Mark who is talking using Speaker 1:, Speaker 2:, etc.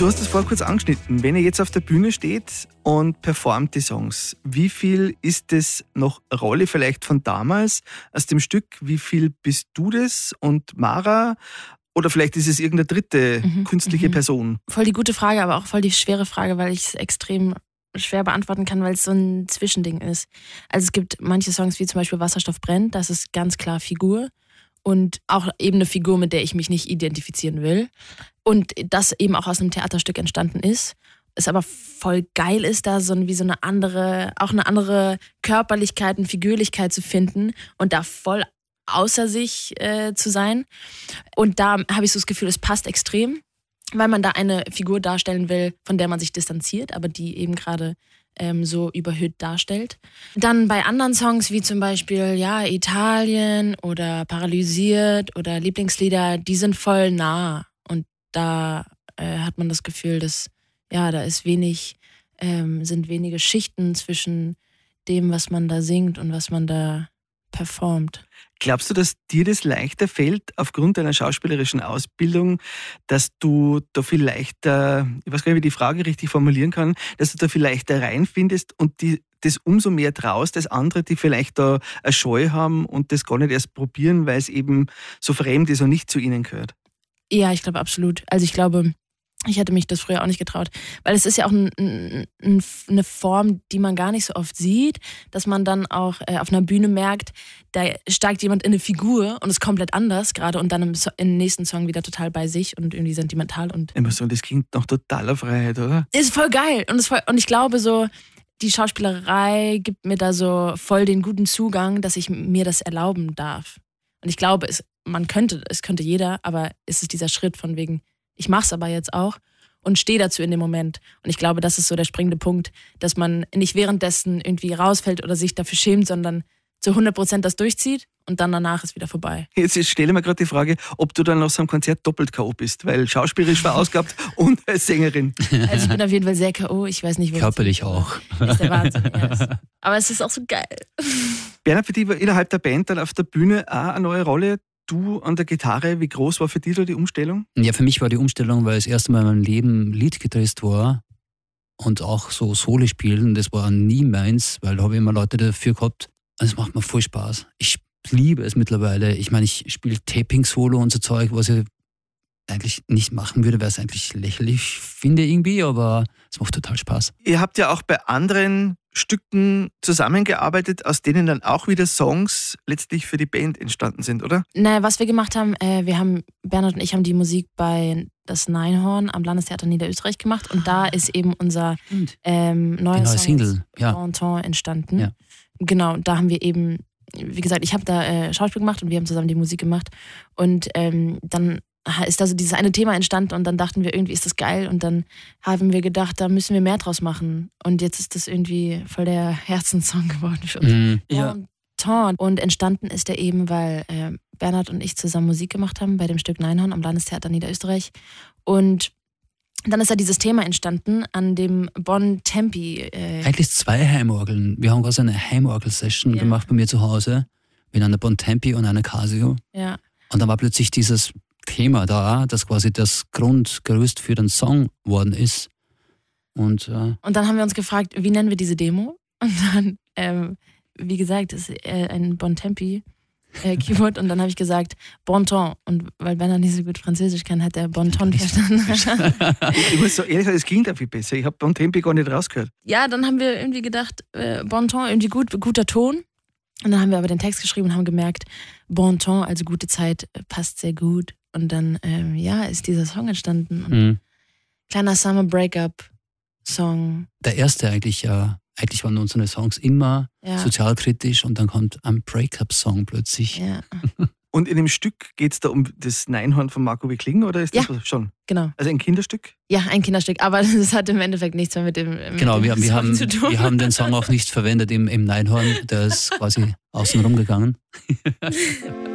Speaker 1: Du hast es vorher kurz angeschnitten. Wenn ihr jetzt auf der Bühne steht und performt die Songs, wie viel ist das noch Rolle vielleicht von damals aus dem Stück? Wie viel bist du das und Mara? Oder vielleicht ist es irgendeine dritte künstliche Person?
Speaker 2: Voll die gute Frage, aber auch voll die schwere Frage, weil ich es extrem schwer beantworten kann, weil es so ein Zwischending ist. Also es gibt manche Songs wie zum Beispiel Wasserstoff brennt, das ist ganz klar Figur. Und auch eben eine Figur, mit der ich mich nicht identifizieren will. Und das eben auch aus einem Theaterstück entstanden ist. Es aber voll geil ist, da so eine andere Körperlichkeit und Figürlichkeit zu finden und da voll außer sich zu sein. Und da habe ich so das Gefühl, es passt extrem, weil man da eine Figur darstellen will, von der man sich distanziert, aber die eben gerade so überhöht darstellt. Dann bei anderen Songs wie zum Beispiel Italien oder Paralysiert oder Lieblingslieder, die sind voll nah und da hat man das Gefühl, dass da ist sind wenige Schichten zwischen dem, was man da singt und was man da performt.
Speaker 1: Glaubst du, dass dir das leichter fällt, aufgrund deiner schauspielerischen Ausbildung, dass du da viel leichter, ich weiß gar nicht, wie ich die Frage richtig formulieren kann, dass du da viel leichter reinfindest und das umso mehr traust, als andere, die vielleicht da eine Scheu haben und das gar nicht erst probieren, weil es eben so fremd ist und nicht zu ihnen gehört?
Speaker 2: Ja, ich glaube absolut. Also ich glaube, ich hätte mich das früher auch nicht getraut. Weil es ist ja auch eine Form, die man gar nicht so oft sieht, dass man dann auch auf einer Bühne merkt, da steigt jemand in eine Figur und ist komplett anders gerade und dann im nächsten Song wieder total bei sich und irgendwie sentimental. Und
Speaker 1: immer so, das klingt nach totaler Freiheit, oder?
Speaker 2: Ist voll geil. Und ich glaube so, die Schauspielerei gibt mir da so voll den guten Zugang, dass ich mir das erlauben darf. Und ich glaube, es könnte jeder, aber es ist dieser Schritt von wegen, ich mach's aber jetzt auch und stehe dazu in dem Moment. Und ich glaube, das ist so der springende Punkt, dass man nicht währenddessen irgendwie rausfällt oder sich dafür schämt, sondern zu 100% das durchzieht und dann danach ist wieder vorbei.
Speaker 1: Jetzt stelle ich mir gerade die Frage, ob du dann nach so einem Konzert doppelt K.O. bist, weil schauspielerisch verausgabt und als Sängerin.
Speaker 2: Also ich bin auf jeden Fall sehr K.O., ich weiß nicht, wo.
Speaker 3: Körperlich auch.
Speaker 2: Das ist der Wahnsinn. Ja. Aber es ist auch so geil.
Speaker 1: Bernhard, für dich war innerhalb der Band dann auf der Bühne auch eine neue Rolle. Du an der Gitarre, wie groß war für dich da die Umstellung?
Speaker 3: Ja, für mich war die Umstellung, weil das erste Mal in meinem Leben Leadgitarrist war und auch so Solo spielen, das war nie meins, weil da habe ich immer Leute dafür gehabt. Also es macht mir voll Spaß. Ich liebe es mittlerweile. Ich meine, ich spiele Taping-Solo und so Zeug, was ich eigentlich nicht machen würde, weil es eigentlich lächerlich finde irgendwie, aber es macht total Spaß.
Speaker 1: Ihr habt ja auch bei anderen Stücken zusammengearbeitet, aus denen dann auch wieder Songs letztlich für die Band entstanden sind, oder?
Speaker 2: Naja, was wir gemacht haben, Bernhard und ich haben die Musik bei das Neinhorn am Landestheater Niederösterreich gemacht und da ist eben unser neuer Song
Speaker 3: Single,
Speaker 2: Bon Ton entstanden.
Speaker 3: Ja.
Speaker 2: Genau, da haben wir eben, wie gesagt, ich habe da Schauspiel gemacht und wir haben zusammen die Musik gemacht und dann ist da so dieses eine Thema entstanden und dann dachten wir, irgendwie ist das geil und dann haben wir gedacht, da müssen wir mehr draus machen und jetzt ist das irgendwie voll der Herzenssong geworden für uns.
Speaker 3: Ja.
Speaker 2: Und entstanden ist er eben, weil Bernhard und ich zusammen Musik gemacht haben bei dem Stück Neinhorn am Landestheater Niederösterreich und dann ist da dieses Thema entstanden an dem Bon Tempi.
Speaker 3: Eigentlich 2 Heimorgeln. Wir haben quasi eine Heimorgel-Session gemacht bei mir zu Hause mit einer Bon Tempi und einer Casio.
Speaker 2: Ja.
Speaker 3: Und dann war plötzlich dieses Thema da, das quasi das Grundgerüst für den Song worden ist. Und
Speaker 2: dann haben wir uns gefragt, wie nennen wir diese Demo? Und dann, wie gesagt, ist ein Bon Tempi Keyword und dann habe ich gesagt Bon Ton und weil Bernhard nicht so gut Französisch kann, hat er Bon Ton verstanden.
Speaker 1: Ich muss so ehrlich sagen, es klingt viel besser. Ich habe Bon Tempi gar nicht rausgehört.
Speaker 2: Ja, dann haben wir irgendwie gedacht, Bon Ton, irgendwie guter Ton. Und dann haben wir aber den Text geschrieben und haben gemerkt, Bon Ton, also gute Zeit, passt sehr gut. Und dann, ist dieser Song entstanden. Und kleiner Summer Breakup Song.
Speaker 3: Der erste eigentlich waren unsere Songs immer sozialkritisch und dann kommt ein Breakup-Song plötzlich.
Speaker 2: Ja.
Speaker 1: Und in dem Stück geht es da um das Neinhorn von Marco Wickling oder ist das schon?
Speaker 2: Genau.
Speaker 1: Also ein Kinderstück?
Speaker 2: Ja, ein Kinderstück, aber das hat im Endeffekt nichts mehr mit dem
Speaker 3: Genau, wir
Speaker 2: Song
Speaker 3: haben den Song auch nicht verwendet im Neinhorn, der ist quasi außen rumgegangen.